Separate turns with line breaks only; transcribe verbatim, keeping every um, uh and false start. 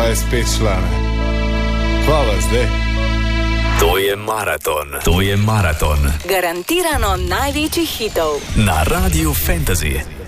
pa je spet šla. Hvala zdaj.
To je maraton. To je maraton.
Garantirano največjih hitov
na Radiu Fantasy.